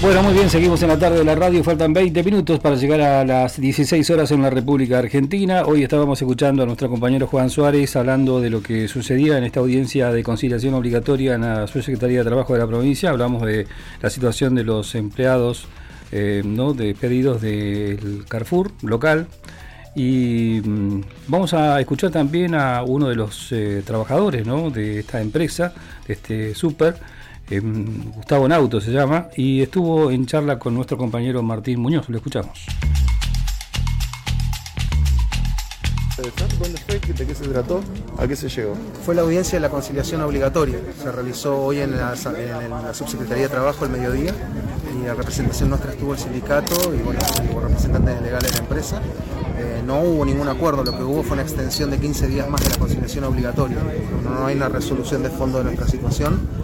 Bueno, muy bien, seguimos en la tarde de la radio, faltan 20 minutos para llegar a las 16 horas en la República Argentina. Hoy estábamos escuchando a nuestro compañero Juan Suárez hablando de lo que sucedía en esta audiencia de conciliación obligatoria en la Subsecretaría de Trabajo de la provincia. Hablamos de la situación de los empleados ¿no? despedidos del Carrefour local. Y vamos a escuchar también a uno de los trabajadores, ¿no? de esta empresa, de este súper. Gustavo Nauto se llama, y estuvo en charla con nuestro compañero Martín Muñoz. Lo escuchamos. ¿Dónde fue? ¿De qué se trató? ¿A qué se llegó? Fue la audiencia de la conciliación obligatoria. Se realizó hoy en la Subsecretaría de Trabajo al mediodía, y la representación nuestra estuvo el sindicato y bueno, los representantes legales de la empresa. No hubo ningún acuerdo, lo que hubo fue una extensión de 15 días más de la conciliación obligatoria. No hay una resolución de fondo de nuestra situación.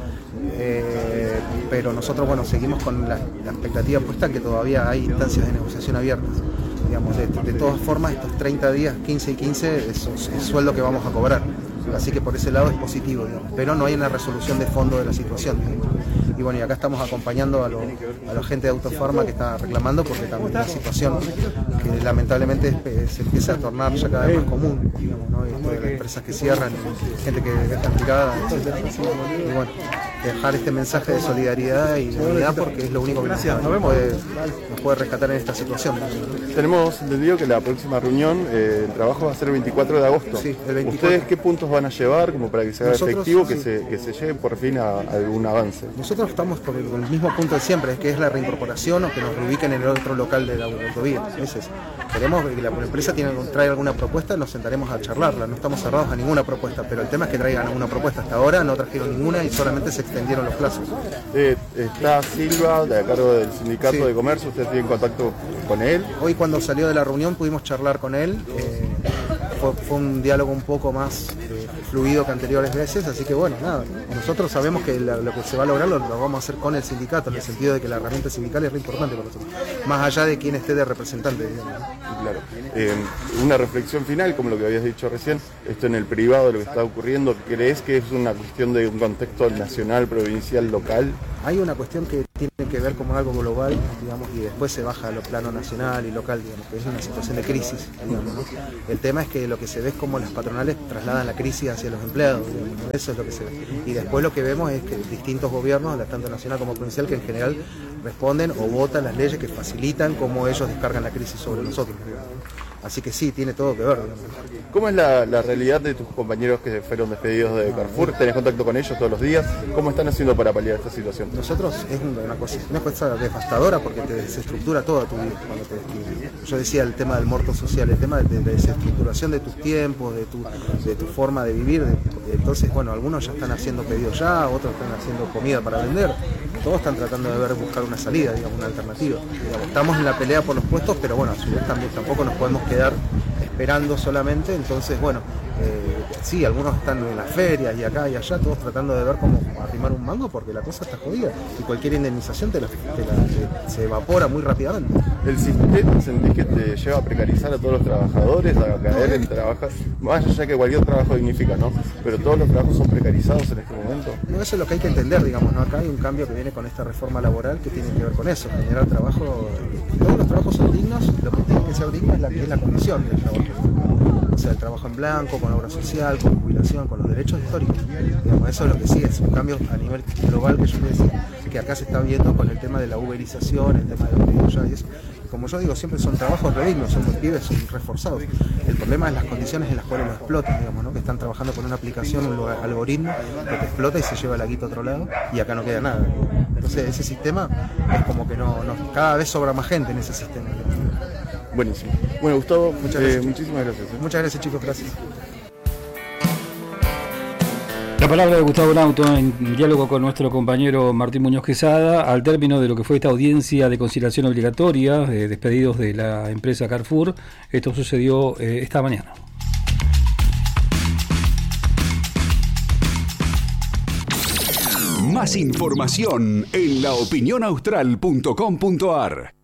Pero nosotros seguimos con la expectativa puesta que todavía hay instancias de negociación abiertas. Digamos, de todas formas, estos 30 días, 15 y 15, es sueldo que vamos a cobrar. Así que por ese lado es positivo, digamos, pero no hay una resolución de fondo de la situación. Y bueno, y acá estamos acompañando a la gente de Autofarma que está reclamando, porque también es una situación que lamentablemente se empieza a tornar ya cada vez más común, digamos, ¿no? Esto de las empresas que cierran, gente que dejan tirada, etc. Y bueno, dejar este mensaje de solidaridad y de unidad, porque es lo único que nos puede rescatar en esta situación. Tenemos entendido que la próxima reunión, el trabajo va a ser el 24 de agosto. Sí, el 24. ¿Ustedes qué puntos van a llevar como para que sea efectivo, que se lleve por fin a algún avance? Nosotros estamos con el mismo punto de siempre, que es la reincorporación o que nos reubiquen en el otro local de la autovía. Queremos que la empresa trae alguna propuesta, nos sentaremos a charlarla. No estamos cerrados a ninguna propuesta, pero el tema es que traigan alguna propuesta. Hasta ahora no trajeron ninguna y solamente se extendieron los plazos. Está Silva, a cargo del sindicato de comercio. ¿Usted tiene contacto con él? Hoy, cuando salió de la reunión, pudimos charlar con él. Fue un diálogo un poco más fluido que anteriores veces, así que bueno, nada, nosotros sabemos que lo que se va a lograr lo vamos a hacer con el sindicato, en el sentido de que la herramienta sindical es re importante para nosotros, más allá de quién esté de representante, digamos. Claro. Una reflexión final, como lo que habías dicho recién, esto en el privado de lo que está ocurriendo, ¿crees que es una cuestión de un contexto nacional, provincial, local? Hay una cuestión que tiene que ver como algo global, digamos, y después se baja a lo plano nacional y local, digamos, que es una situación de crisis, digamos, ¿no? El tema es que lo que se ve es como las patronales trasladan la crisis hacia los empleados, digamos, ¿no? Eso es lo que se ve. Y después lo que vemos es que distintos gobiernos, tanto nacional como provincial, que en general responden o votan las leyes que facilitan cómo ellos descargan la crisis sobre nosotros, digamos. Así que sí, tiene todo que ver, digamos. ¿Cómo es la realidad de tus compañeros que fueron despedidos de Carrefour? ¿Tenés contacto con ellos todos los días? ¿Cómo están haciendo para paliar esta situación? Nosotros es una cosa devastadora, porque te desestructura toda tu vida cuando te despiden. Yo decía el tema del muerto social, el tema de desestructuración de tus tiempos, de tu forma de vivir. Entonces, bueno, algunos ya están haciendo pedidos ya, otros están haciendo comida para vender. Todos están tratando de buscar una salida, digamos, una alternativa. Digamos, estamos en la pelea por los puestos, pero bueno, a su vez tampoco nos podemos quedar esperando solamente. Entonces, bueno, sí, algunos están en las ferias y acá y allá, todos tratando de ver cómo arrimar un mango, porque la cosa está jodida y cualquier indemnización se evapora muy rápidamente. ¿El sistema sentís que te lleva a precarizar a todos los trabajadores, a caer en trabajar, más allá que cualquier trabajo dignifica, ¿no? Pero todos los trabajos son precarizados en este momento? No, eso es lo que hay que entender, digamos, ¿no? Acá hay un cambio que viene con esta reforma laboral que tiene que ver con eso, generar trabajo. Todos los trabajos son dignos, lo que tiene que ser digno es la condición del trabajo. O sea, el trabajo en blanco, con obra social, con jubilación, con los derechos históricos. Digamos, eso es lo que sí, es un cambio a nivel global que yo te decía, que acá se está viendo con el tema de la uberización, el tema de los pedidos ya y eso. Como yo digo, siempre son trabajos redignos, son pibes, son reforzados. El problema es las condiciones en las cuales lo explotan, digamos, ¿no? Que están trabajando con una aplicación, un algoritmo que te explota y se lleva la guita a otro lado y acá no queda nada. Entonces ese sistema es como que cada vez sobra más gente en ese sistema. Buenísimo. Bueno, Gustavo, muchísimas gracias. Muchas gracias, chicos, gracias. La palabra de Gustavo Nauto en diálogo con nuestro compañero Martín Muñoz Quesada al término de lo que fue esta audiencia de conciliación obligatoria de despedidos de la empresa Carrefour. Esto sucedió esta mañana. Más información en laopinionaustral.com.ar.